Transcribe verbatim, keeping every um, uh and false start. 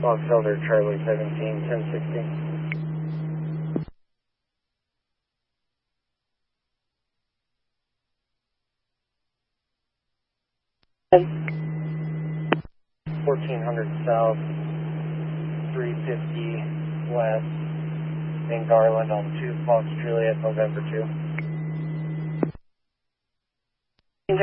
Fox Elder Charlie seventeen, ten sixteen. fourteen hundred south, three fifty west, in Garland on two Fox Juliet, November two.